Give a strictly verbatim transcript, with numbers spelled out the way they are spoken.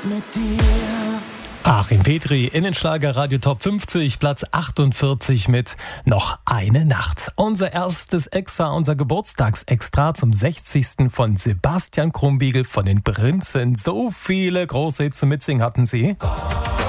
Nacht mit dir. Achim Petri, Innenschlager Radio Top fünfzig, Platz achtundvierzig mit Noch eine Nacht. Unser erstes Extra, unser Geburtstagsextra zum sechzigsten von Sebastian Krumbiegel von den Prinzen. So viele große Hits zum Mitsingen hatten sie.